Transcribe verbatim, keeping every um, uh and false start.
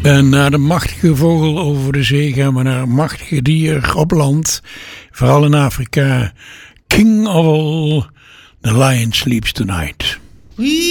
En na de machtige vogel over de zee gaan we naar een machtige dier op land. Vooral in Afrika. King of all, the lion sleeps tonight.